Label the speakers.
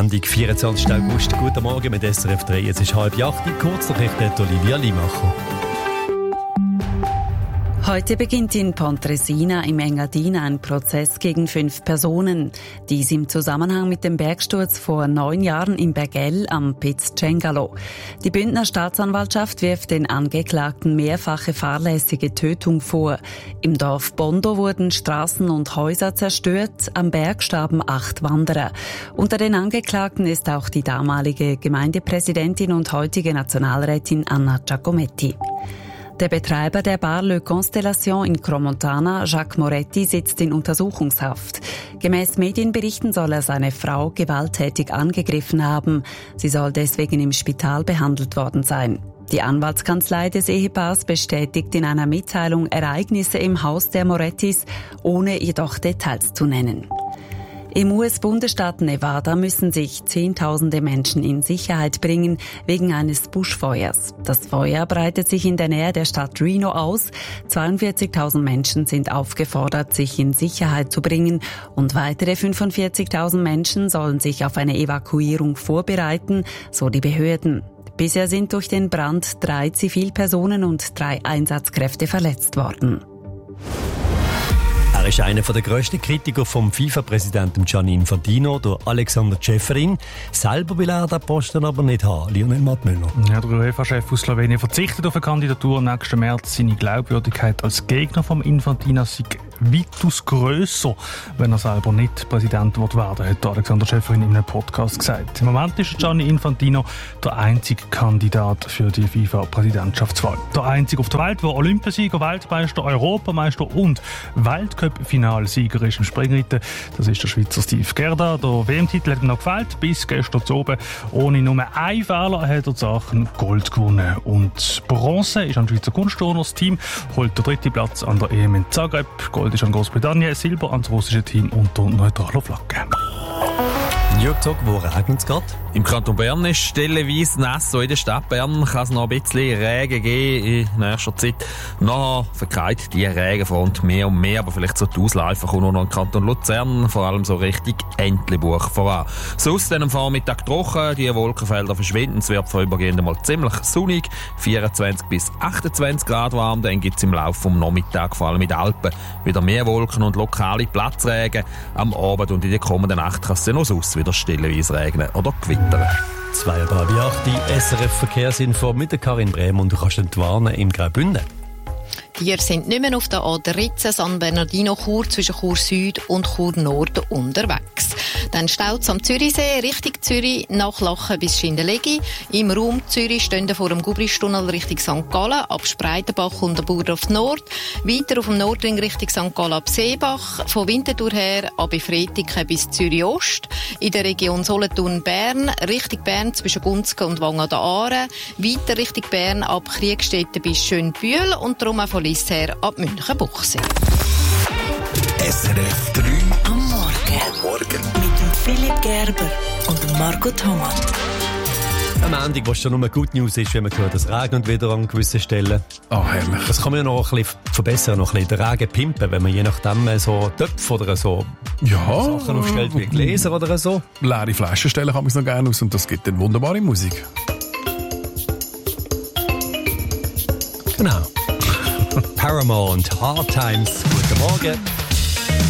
Speaker 1: Montag, 24. August. Guten Morgen mit SRF 3. Es ist 7:30. Kurz noch mit Olivia Limacher.
Speaker 2: Heute beginnt in Pontresina im Engadin ein Prozess gegen 5 Personen. Dies im Zusammenhang mit dem Bergsturz vor 9 Jahren im Bergell am Piz Cengalo. Die Bündner Staatsanwaltschaft wirft den Angeklagten mehrfache fahrlässige Tötung vor. Im Dorf Bondo wurden Straßen und Häuser zerstört, am Berg starben 8 Wanderer. Unter den Angeklagten ist auch die damalige Gemeindepräsidentin und heutige Nationalrätin Anna Giacometti. Der Betreiber der Bar Le Constellation in Cromontana, Jacques Moretti, sitzt in Untersuchungshaft. Gemäß Medienberichten soll er seine Frau gewalttätig angegriffen haben. Sie soll deswegen im Spital behandelt worden sein. Die Anwaltskanzlei des Ehepaars bestätigt in einer Mitteilung Ereignisse im Haus der Morettis, ohne jedoch Details zu nennen. Im US-Bundesstaat Nevada müssen sich Zehntausende Menschen in Sicherheit bringen wegen eines Buschfeuers. Das Feuer breitet sich in der Nähe der Stadt Reno aus. 42.000 Menschen sind aufgefordert, sich in Sicherheit zu bringen und weitere 45.000 Menschen sollen sich auf eine Evakuierung vorbereiten, so die Behörden. Bisher sind durch den Brand 3 Zivilpersonen und 3 Einsatzkräfte verletzt worden.
Speaker 1: Er ist einer der grössten Kritiker vom FIFA-Präsidenten Gianni Infantino, der Alexander Ceferin. Selber will er den Posten aber nicht haben, Lionel Mattmüller.
Speaker 3: Ja, der UEFA-Chef aus Slowenien verzichtet auf eine Kandidatur nächsten März. Seine Glaubwürdigkeit als Gegner vom Infantino sei weitaus grösser, wenn er selber nicht Präsident werden will, hat Alexander Ceferin in einem Podcast gesagt. Im Moment ist Gianni Infantino der einzige Kandidat für die FIFA-Präsidentschaftswahl. Der einzige auf der Welt, der Olympiasieger, Weltmeister, Europameister und Weltcup-Finalsieger ist im Springreiten. Das ist der Schweizer Steve Gerda. Der WM-Titel hat ihm noch gefehlt, bis gestern oben. Ohne nur einen Fehler hat er Sachen Gold gewonnen. Und Bronze ist an Schweizer Kunstturner. Das Team holt den 3. Platz an der EM in Zagreb. Gold ist an Großbritannien, Silber an das russische Team unter neutraler Flagge.
Speaker 1: Jörg, wo regnet es gerade?
Speaker 4: Im Kanton Bern ist stellenweise nass. So in der Stadt Bern kann es noch ein bisschen Regen geben in nächster Zeit. Nachher verkeilt die Regenfront mehr und mehr, aber vielleicht so die Ausläufer kommen nur noch in den Kanton Luzern, vor allem so Richtung Entlebuch voran. Sonst dann am Vormittag trocken, die Wolkenfelder verschwinden, es wird vorübergehend einmal ziemlich sonnig, 24 bis 28 Grad warm, dann gibt es im Laufe des Nachmittags, vor allem in den Alpen, wieder mehr Wolken und lokale Platzregen. Am Abend und in der kommenden Nacht kann es dann noch sonst wieder stellenweise regnen oder gewittern.
Speaker 1: 7:30, SRF Verkehrsinfo mit der Karin Brehm und du kannst entwarnen im Graubünden.
Speaker 5: Wir sind nicht mehr auf der A13 San Bernardino Chur zwischen Chur Süd und Chur Nord unterwegs. Dann staut es am Zürichsee Richtung Zürich nach Lachen bis Schindelegi. Im Raum Zürich stehen vor dem Gubristunnel Richtung St. Gallen ab Spreitenbach und der Burdorf Nord. Weiter auf dem Nordring Richtung St. Gallen ab Seebach. Von Winterthur her ab Fretiken bis Zürich Ost. In der Region Solothurn-Bern Richtung Bern zwischen Gunzgen und Wangen an der Aare. Weiter Richtung Bern ab Kriegstetten bis Schönbühl und darum auch von Liss her ab Münchenbuchsee.
Speaker 6: SRF 3
Speaker 7: am Morgen. Mit dem Philipp Gerber und Marco Thomas.
Speaker 1: Am Ende, was schon nur Good News ist, wenn man hört, es regnet wieder an gewissen Stellen.
Speaker 8: Oh, herrlich.
Speaker 1: Das kann man ja noch ein bisschen verbessern, noch ein bisschen den Regen pimpen, wenn man je nachdem so Töpfe oder so Sachen aufstellt wie Gläser oder so.
Speaker 8: Leere Flaschen stellen kann man es noch gerne aus und das gibt dann wunderbare Musik.
Speaker 1: Genau. Paramore und Hard Times. Guten Morgen.